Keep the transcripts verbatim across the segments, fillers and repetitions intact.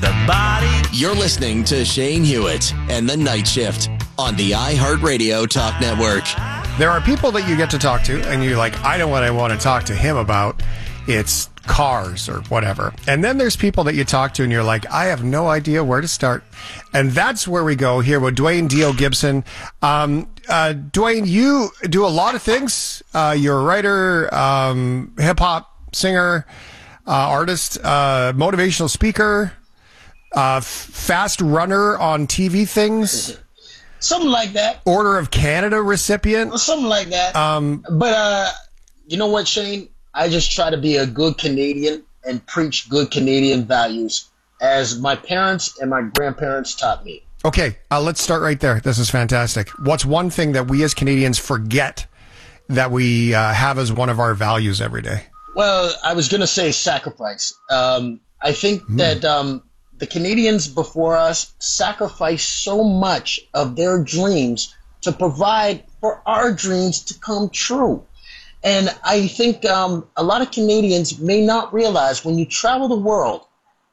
the body. You're listening to Shane Hewitt and The Night Shift on the iHeartRadio Talk Network. There are people that you get to talk to, and you're like, I know what I want to talk to him about. It's cars or whatever. And then there's people that you talk to, and you're like, I have no idea where to start. And that's where we go here with Dwayne Dio Gibson. Um, uh, Dwayne, you do a lot of things. Uh, you're a writer, um, hip-hop singer, uh, artist, uh, motivational speaker, uh, f- fast runner on T V things. Something like that. Order of Canada recipient. Something like that. Um, but uh, you know what, Shane? I just try to be a good Canadian and preach good Canadian values as my parents and my grandparents taught me. Okay, uh, let's start right there. This is fantastic. What's one thing that we as Canadians forget that we uh, have as one of our values every day? Well, I was going to say sacrifice. Um, I think mm. that um, the Canadians before us sacrificed so much of their dreams to provide for our dreams to come true. And I think um, a lot of Canadians may not realize when you travel the world,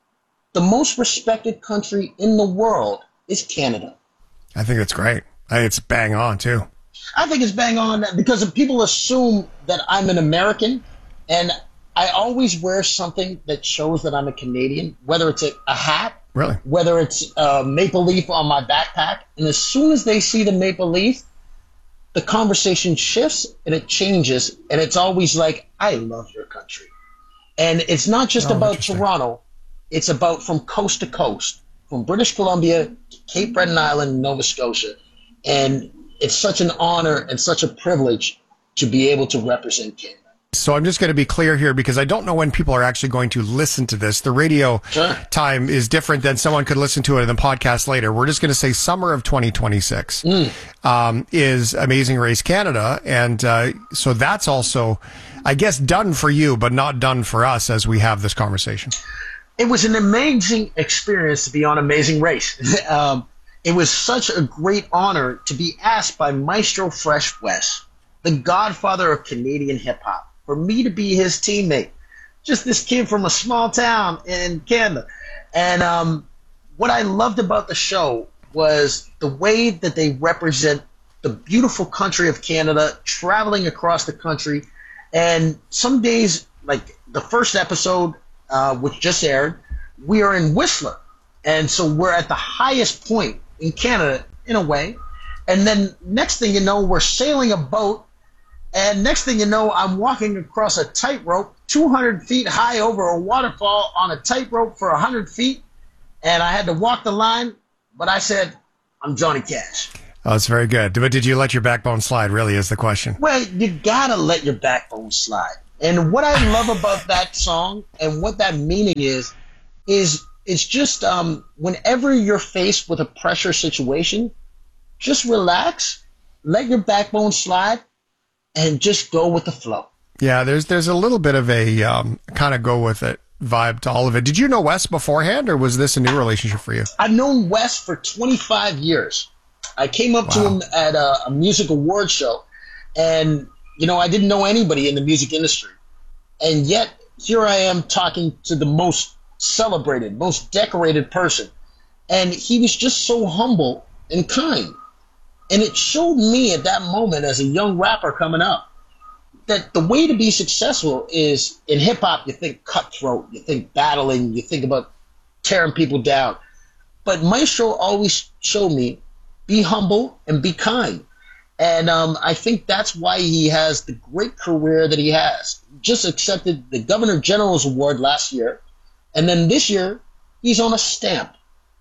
the most respected country in the world is Canada. I think that's great. I think it's bang on, too. I think it's bang on because people assume that I'm an American, and I always wear something that shows that I'm a Canadian, whether it's a, a hat, really, whether it's a maple leaf on my backpack. And as soon as they see the maple leaf, the conversation shifts and it changes. And it's always like, I love your country. And it's not just oh, about Toronto. It's about from coast to coast, from British Columbia to Cape Breton Island, Nova Scotia. And it's such an honor and such a privilege to be able to represent Canada. So I'm just going to be clear here because I don't know when people are actually going to listen to this. The radio sure. time is different than someone could listen to it in the podcast later. We're just going to say summer of twenty twenty-six mm. um, is Amazing Race Canada. And uh, so that's also, I guess, done for you, but not done for us as we have this conversation. It was an amazing experience to be on Amazing Race. um, it was such a great honor to be asked by Maestro Fresh Wes, the godfather of Canadian hip-hop, for me to be his teammate. Just this kid from a small town in Canada. And um, what I loved about the show was the way that they represent the beautiful country of Canada, traveling across the country. And some days, like the first episode, uh, which just aired, we are in Whistler. And so we're at the highest point in Canada, in a way. And then next thing you know, we're sailing a boat. And next thing you know, I'm walking across a tightrope, two hundred feet high over a waterfall on a tightrope for one hundred feet. And I had to walk the line, but I said, I'm Johnny Cash. Oh, that's very good. But did you let your backbone slide, really, is the question. Well, you gotta let your backbone slide. And what I love about that song and what that meaning is, is it's just um, whenever you're faced with a pressure situation, just relax, let your backbone slide, and just go with the flow. Yeah, there's there's a little bit of a um, kind of go with it vibe to all of it. Did you know Wes beforehand, or was this a new relationship for you? I've known Wes for twenty-five years. I came up wow. to him at a, a music award show, and, you know, I didn't know anybody in the music industry. And yet, here I am talking to the most celebrated, most decorated person. And he was just so humble and kind. And it showed me at that moment as a young rapper coming up that the way to be successful is, in hip-hop, you think cutthroat, you think battling, you think about tearing people down. But Maestro always showed me, be humble and be kind. And um, I think that's why he has the great career that he has. Just accepted the Governor General's Award last year. And then this year, he's on a stamp.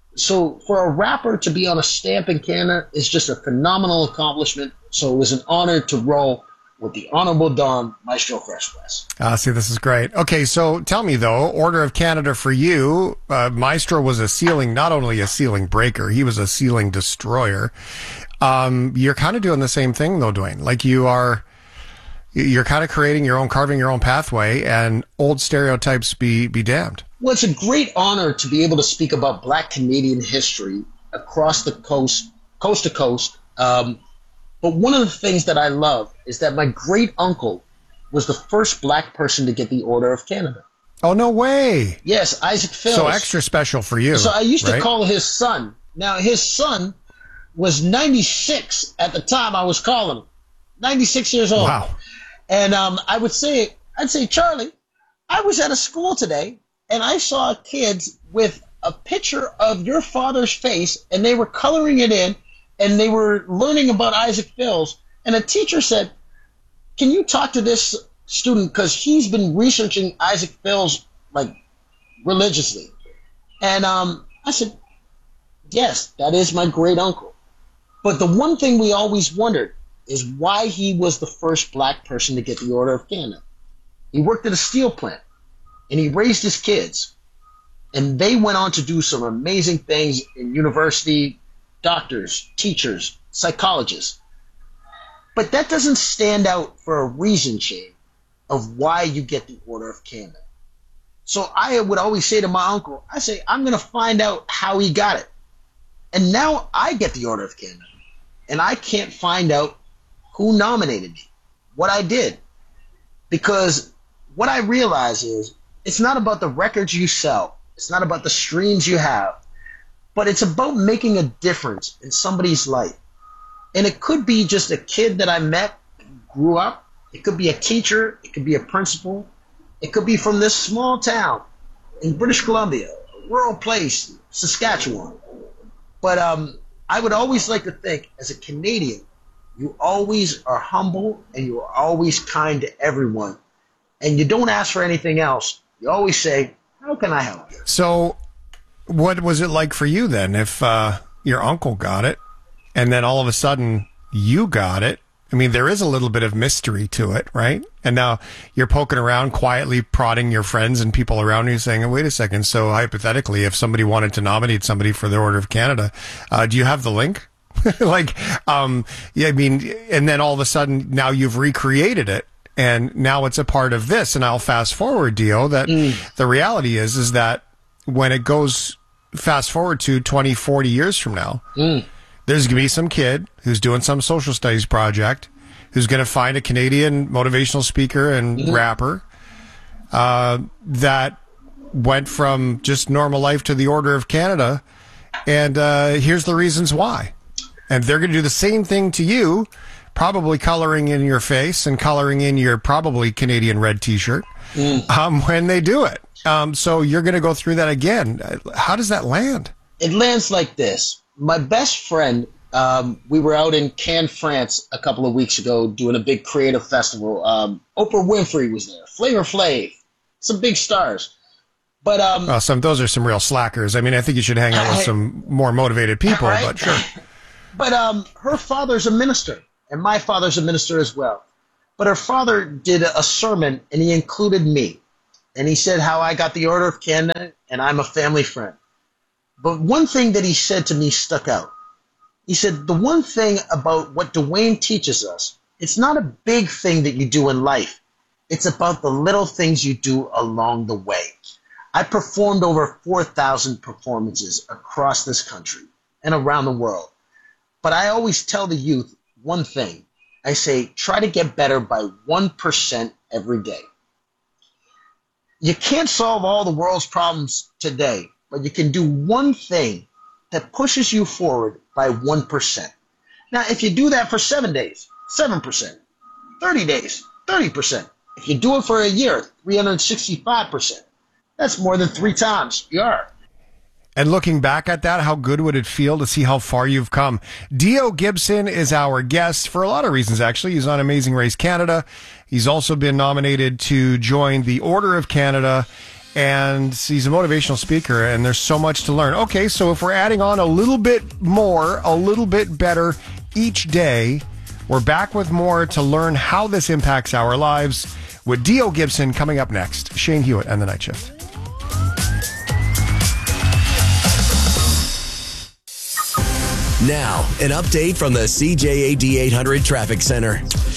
So for a rapper to be on a stamp in Canada is just a phenomenal accomplishment. So it was an honor to roll with the Honorable Don, Maestro Fresh Wes. Ah, see, this is great. Okay, so tell me, though, Order of Canada for you, uh, Maestro was a ceiling, not only a ceiling breaker, he was a ceiling destroyer. Um, you're kind of doing the same thing, though, Dwayne. Like you are, you're kind of creating your own, carving your own pathway, and old stereotypes be, be damned. Well, it's a great honor to be able to speak about Black Canadian history across the coast, coast to coast. Um, but one of the things that I love is that my great uncle was the first Black person to get the Order of Canada. Oh, no way. Yes, Isaac Phils. So extra special for you. So I used to right? call his son. Now, his son was ninety-six at the time I was calling him. ninety-six years old. Wow. And um, I would say, I'd say, Charlie, I was at a school today, and I saw kids with a picture of your father's face, and they were coloring it in, and they were learning about Isaac Phils. And a teacher said, can you talk to this student, because he's been researching Isaac Phils, like, religiously. And um, I said, yes, that is my great uncle. But the one thing we always wondered is why he was the first black person to get the Order of Canada. He worked at a steel plant, and he raised his kids. And they went on to do some amazing things in university, doctors, teachers, psychologists. But that doesn't stand out for a reason, Shane, of why you get the Order of Canada. So I would always say to my uncle, I say, I'm going to find out how he got it. And now I get the Order of Canada. And I can't find out who nominated me, what I did. Because what I realize is it's not about the records you sell. It's not about the streams you have. But it's about making a difference in somebody's life. And it could be just a kid that I met, grew up. It could be a teacher. It could be a principal. It could be from this small town in British Columbia, a rural place, Saskatchewan. But um, I would always like to think, as a Canadian, you always are humble and you are always kind to everyone. And you don't ask for anything else. You always say, how can I help you? So what was it like for you then if uh, your uncle got it and then all of a sudden you got it? I mean, there is a little bit of mystery to it, right? And now you're poking around, quietly prodding your friends and people around you saying, wait a second, so hypothetically, if somebody wanted to nominate somebody for the Order of Canada, uh, do you have the link? like, um, yeah, I mean, and then all of a sudden now you've recreated it and now it's a part of this. And I'll fast forward, Dio, that mm. the reality is, is that when it goes fast forward to twenty, forty years from now, mm. there's going to be some kid who's doing some social studies project who's going to find a Canadian motivational speaker and mm-hmm. rapper uh, that went from just normal life to the Order of Canada. And uh, here's the reasons why. And they're going to do the same thing to you, probably coloring in your face and coloring in your probably Canadian red T-shirt mm. um, when they do it. Um, so you're going to go through that again. How does that land? It lands like this. My best friend, um, we were out in Cannes, France a couple of weeks ago doing a big creative festival. Um, Oprah Winfrey was there, Flavor Flav, some big stars. But um, well, some those are some real slackers. I mean, I think you should hang out with I, some more motivated people, right? But sure. But um, her father's a minister, and my father's a minister as well. But her father did a sermon, and he included me. And he said how I got the Order of Canada, and I'm a family friend. But one thing that he said to me stuck out. He said, the one thing about what Dwayne teaches us, it's not a big thing that you do in life. It's about the little things you do along the way. I performed over four thousand performances across this country and around the world. But I always tell the youth one thing. I say, try to get better by one percent every day. You can't solve all the world's problems today, but you can do one thing that pushes you forward by one percent. Now, if you do that for seven days, seven percent. thirty days, thirty percent. If you do it for a year, three hundred sixty-five percent. That's more than three times you are. And looking back at that, how good would it feel to see how far you've come? Dio Gibson is our guest for a lot of reasons, actually. He's on Amazing Race Canada. He's also been nominated to join the Order of Canada, and he's a motivational speaker, and there's so much to learn. Okay, so if we're adding on a little bit more, a little bit better each day, we're back with more to learn how this impacts our lives with Dio Gibson coming up next. Shane Hewitt and the Night Shift. Now, an update from the C J A D eight hundred Traffic Center.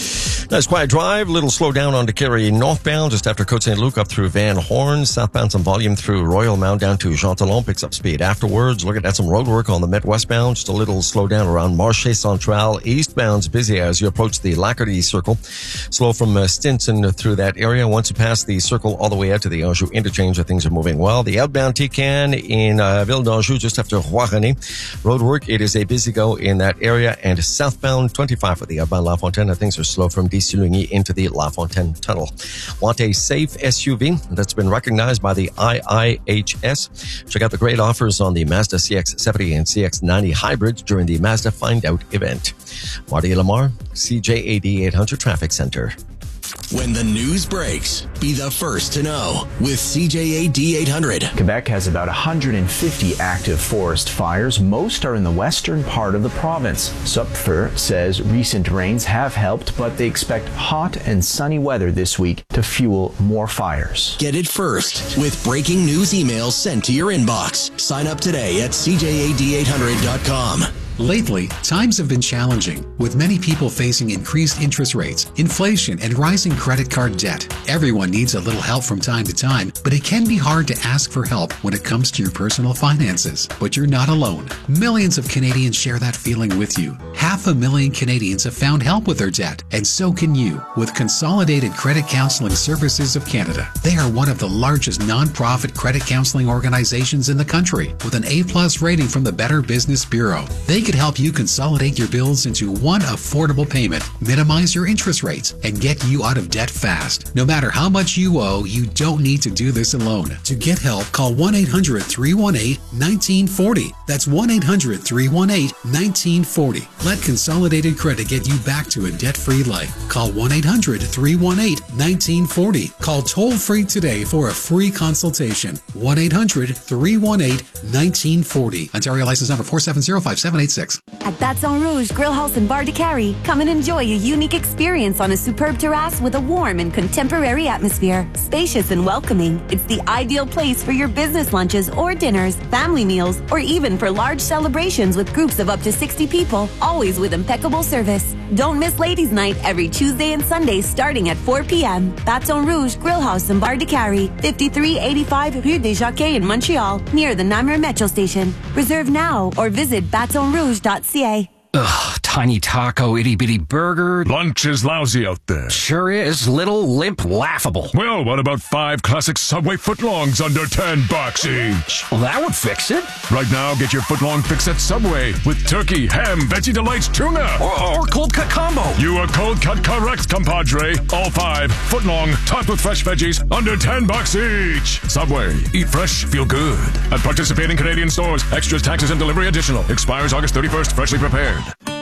Nice quiet drive. Little slow down on Kerry northbound just after Côte Saint-Luc up through Van Horn. Southbound some volume through Royal Mount down to Jean Talon. Picks up speed afterwards. Looking at some road work on the Met westbound. Just a little slow down around Marché Central. Eastbound's busy as you approach the Lacardy Circle. Slow from uh, Stinson through that area. Once you pass the circle all the way out to the Anjou interchange, things are moving well. The outbound T C A N in uh, Ville d'Anjou just after Roi-René. Road work, it is a busy go in that area. And southbound twenty-five for the outbound La Fontaine. Things are slow from Dissy-Lugny into the La Fontaine Tunnel. Want a safe S U V that's been recognized by the I I H S? Check out the great offers on the Mazda C X seventy and C X ninety hybrids during the Mazda Find Out event. Marty Lamar, C J A D eight hundred Traffic Center. When the news breaks, be the first to know with C J A D eight hundred. Quebec has about one hundred fifty active forest fires. Most are in the western part of the province. Supfer says recent rains have helped, but they expect hot and sunny weather this week to fuel more fires. Get it first with breaking news emails sent to your inbox. Sign up today at C J A D eight hundred dot com. Lately, times have been challenging, with many people facing increased interest rates, inflation, and rising credit card debt. Everyone needs a little help from time to time, but it can be hard to ask for help when it comes to your personal finances. But you're not alone. Millions of Canadians share that feeling with you. Half a million Canadians have found help with their debt, and so can you with Consolidated Credit Counseling Services of Canada. They are one of the largest non-profit credit counseling organizations in the country, with an A plus rating from the Better Business Bureau. They can help you consolidate your bills into one affordable payment, minimize your interest rates, and get you out of debt fast. No matter how much you owe, you don't need to do this alone. To get help, call one eight hundred, three one eight, one nine four zero. That's one eight hundred, three one eight, one nine four zero. Let Consolidated Credit get you back to a debt-free life. Call one eight hundred, three one eight, one nine four zero. Call toll-free today for a free consultation. one eight hundred, three one eight, one nine four zero. Ontario license number four seven zero, five seven eight six. At Baton Rouge Grill House and Bar de Carrie, come and enjoy a unique experience on a superb terrace with a warm and contemporary atmosphere. Spacious and welcoming, it's the ideal place for your business lunches or dinners, family meals, or even for large celebrations with groups of up to sixty people, always with impeccable service. Don't miss Ladies' Night every Tuesday and Sunday starting at four p.m. Baton Rouge Grill House and Bar de Carrie, fifty-three eighty-five Rue des Jacquets in Montreal, near the Namur Metro Station. Reserve now or visit baton rouge dot c a. Ugh, tiny taco, itty bitty burger. Lunch is lousy out there. Sure is. Little, limp, laughable. Well, what about five classic Subway footlongs under ten bucks each? Well, that would fix it. Right now, get your footlong fix at Subway with turkey, ham, Veggie Delights, tuna. Or, or cold cut combo. You are cold cut correct, compadre. All five, footlong, topped with fresh veggies, under ten bucks each. Subway, eat fresh, feel good. At participating Canadian stores, extras, taxes, and delivery additional. Expires August thirty-first, freshly prepared.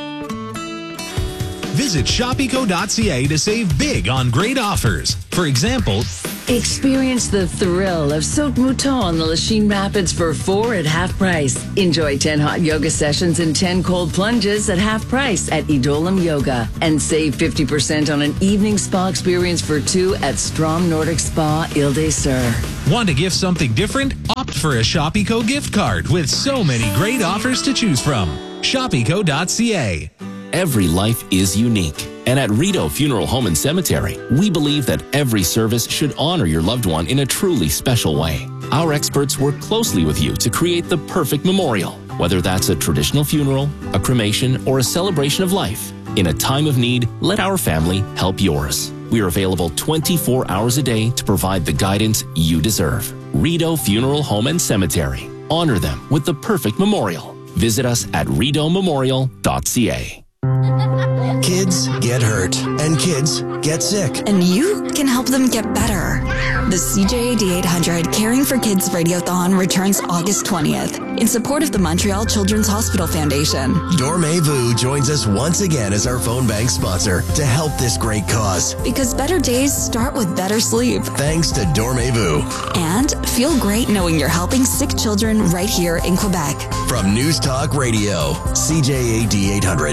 Visit shop eco dot c a to save big on great offers. For example, experience the thrill of Saut Mouton on the Lachine Rapids for four at half price. Enjoy ten hot yoga sessions and ten cold plunges at half price at Idolam Yoga. And save fifty percent on an evening spa experience for two at Strom Nordic Spa Ile des Sœurs. Want to gift something different? Opt for a Shop Eco gift card with so many great offers to choose from. shop eco dot c a. Every life is unique. And at Rideau Funeral Home and Cemetery, we believe that every service should honor your loved one in a truly special way. Our experts work closely with you to create the perfect memorial, whether that's a traditional funeral, a cremation, or a celebration of life. In a time of need, let our family help yours. We are available twenty-four hours a day to provide the guidance you deserve. Rideau Funeral Home and Cemetery. Honor them with the perfect memorial. Visit us at rideau memorial dot c a. Kids get hurt, and kids get sick. And you can help them get better. The C J A D eight hundred Caring for Kids Radiothon returns August twentieth in support of the Montreal Children's Hospital Foundation. Dormez-vous joins us once again as our phone bank sponsor to help this great cause. Because better days start with better sleep. Thanks to Dormez-vous. And feel great knowing you're helping sick children right here in Quebec. From News Talk Radio, C J A D eight hundred.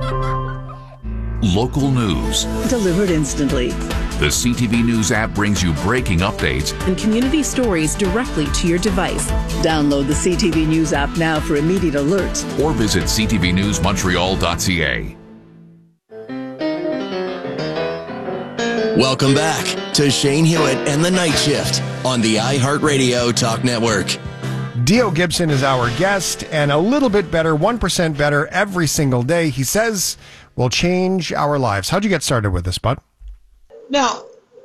Local news. Delivered instantly. The C T V News app brings you breaking updates and community stories directly to your device. Download the C T V News app now for immediate alerts. Or visit c t v news montreal dot c a. Welcome back to Shane Hewitt and the Night Shift on the iHeartRadio Talk Network. Dio Gibson is our guest, and a little bit better, one percent better every single day, he says, will change our lives. How'd you get started with this, bud? Now,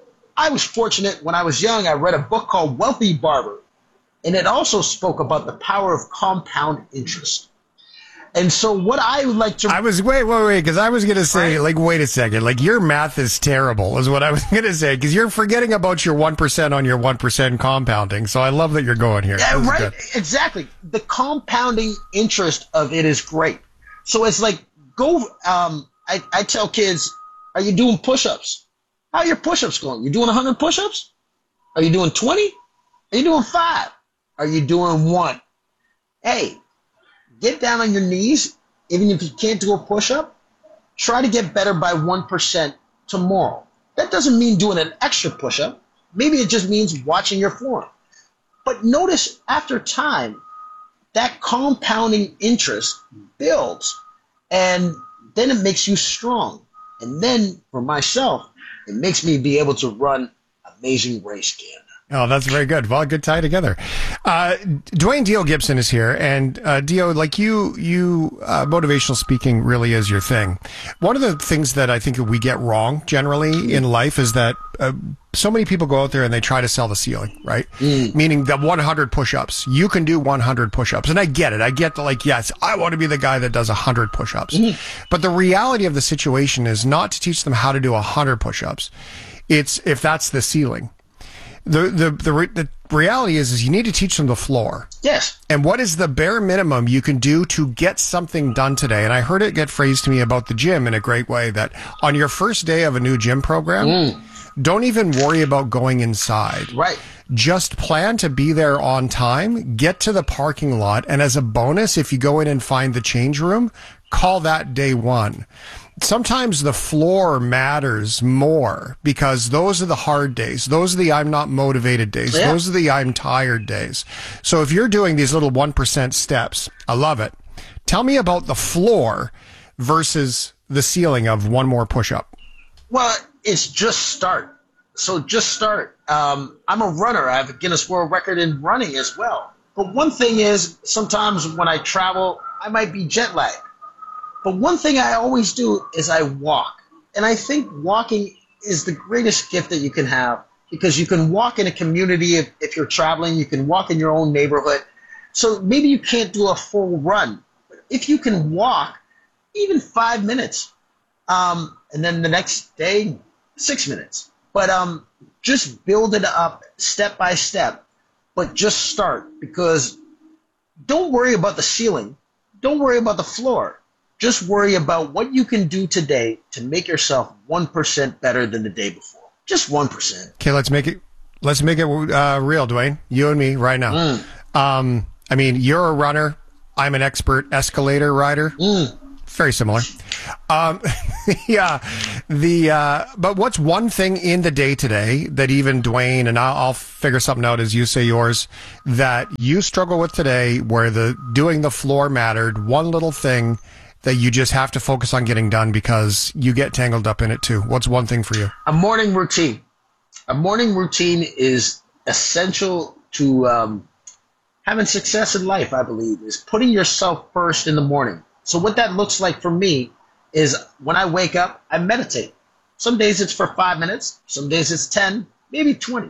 I was fortunate when I was young. I read a book called Wealthy Barber, and it also spoke about the power of compound interest. And so what I would like to... I was, wait, wait, wait, because I was going to say, right? like, wait a second, like, your math is terrible, is what I was going to say, because you're forgetting about your one percent on your one percent compounding, so I love that you're going here. Yeah, right, good. Exactly. The compounding interest of it is great. So it's like, go, um, I, I tell kids, are you doing push-ups? How are your push-ups going? You doing one hundred push-ups? Are you doing twenty? Are you doing five? Are you doing one? Hey, get down on your knees, even if you can't do a push-up. Try to get better by one percent tomorrow. That doesn't mean doing an extra push-up. Maybe it just means watching your form. But notice after time, that compounding interest builds, and then it makes you strong. And then, for myself, it makes me be able to run Amazing Race Canada. Oh, that's very good. Well, good tie together. Uh, Dwayne Dio Gibson is here, and uh, Dio, like you, you uh, motivational speaking really is your thing. One of the things that I think we get wrong generally in life is that uh, so many people go out there and they try to sell the ceiling, right? Mm. Meaning the one hundred push-ups. You can do one hundred push-ups, and I get it. I get the, like, yes, I want to be the guy that does one hundred push-ups. Mm. But the reality of the situation is not to teach them how to do one hundred push-ups. It's if that's the ceiling. The, the the the reality is is you need to teach them the floor. Yes. And what is the bare minimum you can do to get something done today? And I heard it get phrased to me about the gym in a great way, that on your first day of a new gym program, mm. don't even worry about going inside. Right. Just plan to be there on time, get to the parking lot, and as a bonus, if you go in and find the change room, call that day one. Sometimes the floor matters more because those are the hard days. Those are the I'm not motivated days. Yeah. Those are the I'm tired days. So if you're doing these little one percent steps, I love it. Tell me about the floor versus the ceiling of one more push-up. Well, it's just start. So just start. Um, I'm a runner. I have a Guinness World Record in running as well. But one thing is, sometimes when I travel, I might be jet lagged. But one thing I always do is I walk. And I think walking is the greatest gift that you can have, because you can walk in a community. If, if you're traveling, you can walk in your own neighborhood. So maybe you can't do a full run. But if you can walk even five minutes, um, and then the next day, six minutes. But um, just build it up step by step. But just start, because don't worry about the ceiling. Don't worry about the floor. Just worry about what you can do today to make yourself one percent better than the day before. Just one percent. Okay, let's make it let's make it uh, real, Dwayne. You and me right now. Mm. Um, I mean, you're a runner. I'm an expert escalator rider. Mm. Very similar. Um, yeah. The uh, but what's one thing in the day today that even Dwayne, and I'll, I'll figure something out as you say yours, that you struggle with today where the doing the floor mattered, one little thing that you just have to focus on getting done because you get tangled up in it too? What's one thing for you? A morning routine. A morning routine is essential to um, having success in life, I believe, is putting yourself first in the morning. So what that looks like for me is when I wake up, I meditate. Some days it's for five minutes. Some days it's ten, maybe twenty.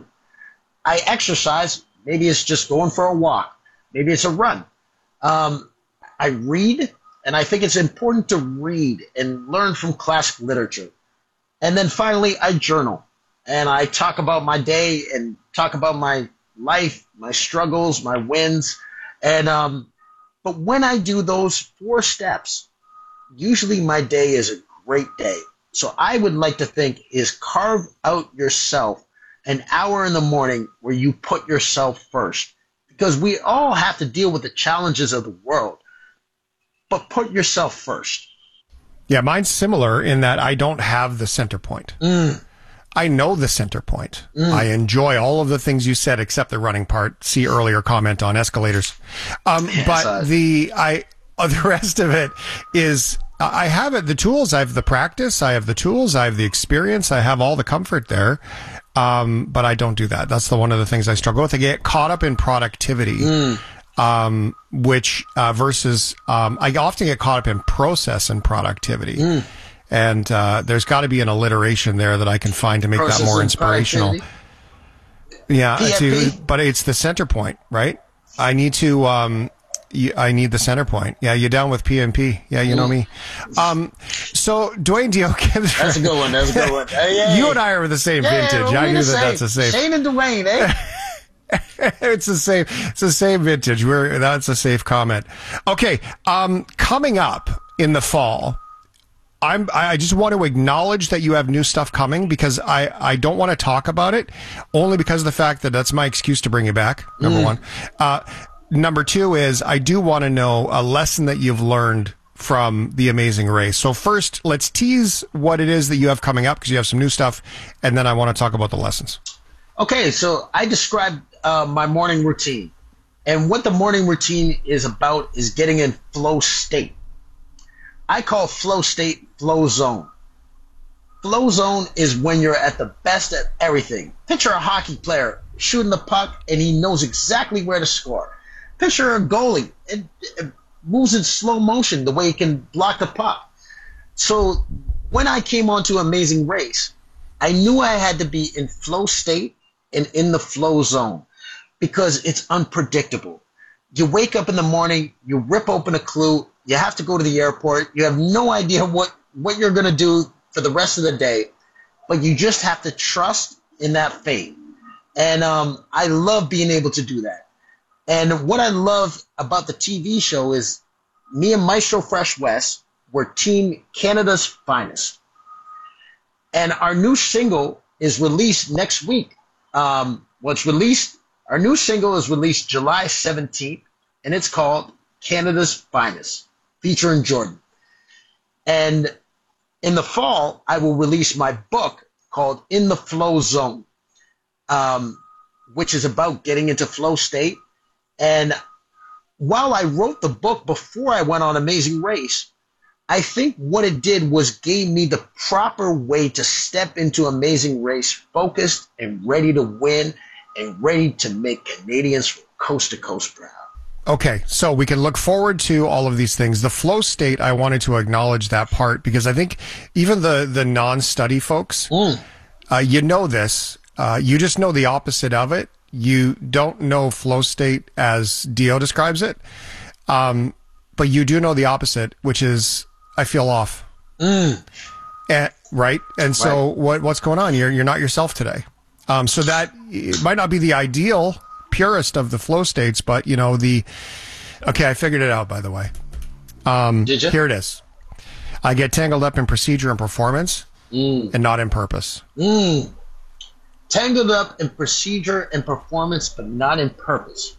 I exercise. Maybe it's just going for a walk. Maybe it's a run. Um, I read. And I think it's important to read and learn from classic literature. And then finally, I journal. And I talk about my day and talk about my life, my struggles, my wins. And um, but when I do those four steps, usually my day is a great day. So I would like to think is carve out yourself an hour in the morning where you put yourself first. Because we all have to deal with the challenges of the world. But put yourself first. Yeah, mine's similar in that I don't have the center point. Mm. I know the center point. Mm. I enjoy all of the things you said except the running part. See earlier comment on escalators. Um, yes, but uh, the I uh, the rest of it is I have it, the tools. I have the practice. I have the tools. I have the experience. I have all the comfort there. Um, but I don't do that. That's the one of the things I struggle with. I get caught up in productivity, mm. um, which uh, versus um, I often get caught up in process and productivity. Mm. And uh, there's got to be an alliteration there that I can find to make process that more inspirational. Yeah, to, but it's the center point, right? I need to. Um, I need the center point. Yeah, you're down with P M P. Yeah, you know me. Um, so Dwayne Dio Gibbs. That's a good one. That's a good one. Hey, hey. You and I are the same yeah, vintage. I knew that same. That's the same. Shane and Dwayne, eh? It's the same. It's the same vintage. We're that's a safe comment. Okay. Um, coming up in the fall, I'm. I just want to acknowledge that you have new stuff coming because I. I don't want to talk about it only because of the fact that that's my excuse to bring you back. Number mm. one. Uh, Number two is I do want to know a lesson that you've learned from The Amazing Race. So first, let's tease what it is that you have coming up because you have some new stuff, and then I want to talk about the lessons. Okay, so I described uh, my morning routine, and what the morning routine is about is getting in flow state. I call flow state flow zone. Flow zone is when you're at the best at everything. Picture a hockey player shooting the puck, and he knows exactly where to score. Picture a goalie. It, it moves in slow motion the way he can block the puck. So when I came onto Amazing Race, I knew I had to be in flow state and in the flow zone because it's unpredictable. You wake up in the morning, you rip open a clue, you have to go to the airport, you have no idea what, what you're going to do for the rest of the day, but you just have to trust in that fate. And um, I love being able to do that. And what I love about the T V show is me and Maestro Fresh Wes were Team Canada's Finest. And our new single is released next week. Um, well, it's released, our new single is released July seventeenth, and it's called Canada's Finest, featuring Jordan. And in the fall, I will release my book called In the Flow Zone, um, which is about getting into flow state. And while I wrote the book before I went on Amazing Race, I think what it did was gave me the proper way to step into Amazing Race focused and ready to win and ready to make Canadians from coast to coast proud. Okay, so we can look forward to all of these things. The flow state, I wanted to acknowledge that part because I think even the, the non-study folks, mm. uh, you know this, uh, you just know the opposite of it. You don't know flow state as Dio describes it, um, but you do know the opposite, which is I feel off. Mm. And, right? And so right. what what's going on? You're you're not yourself today. Um, so that it might not be the ideal purest of the flow states, but you know the. Okay, I figured it out. By the way, um, did you? Here it is. I get tangled up in procedure and performance, mm. and not in purpose. Mm. Tangled up in procedure and performance, but not in purpose.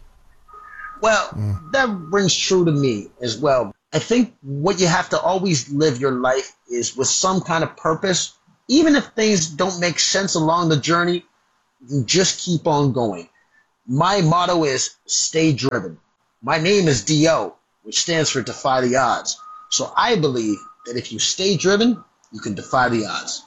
Well, mm. that rings true to me as well. I think what you have to always live your life is with some kind of purpose. Even if things don't make sense along the journey, you just keep on going. My motto is stay driven. My name is D O, which stands for Defy the Odds. So I believe that if you stay driven, you can defy the odds.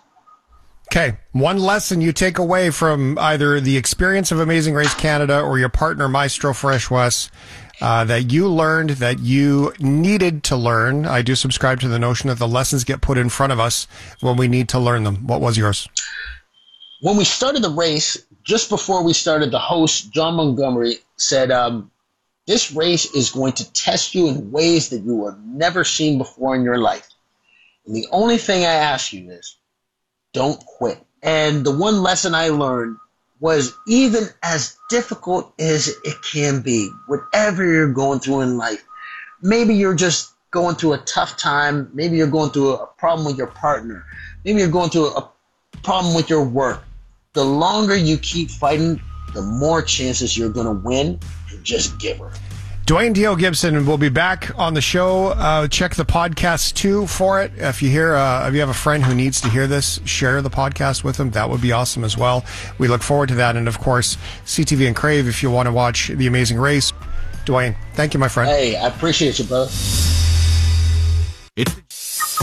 Okay, one lesson you take away from either the experience of Amazing Race Canada or your partner, Maestro Fresh Wes, uh, that you learned that you needed to learn. I do subscribe to the notion that the lessons get put in front of us when we need to learn them. What was yours? When we started the race, just before we started, the host, John Montgomery, said, um, this race is going to test you in ways that you have never seen before in your life. And the only thing I ask you is, don't quit. And the one lesson I learned was even as difficult as it can be, whatever you're going through in life, maybe you're just going through a tough time, maybe you're going through a problem with your partner, maybe you're going through a problem with your work. The longer you keep fighting, the more chances you're going to win, and just give her. Dwayne Dio Gibson will be back on the show. Uh, check the podcast too for it. If you hear, uh, if you have a friend who needs to hear this, share the podcast with them. That would be awesome as well. We look forward to that. And of course, C T V and Crave if you want to watch The Amazing Race. Dwayne, thank you, my friend. Hey, I appreciate you, brother. It-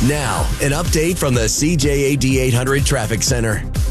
Now, an update from the C J A D eight hundred Traffic Center.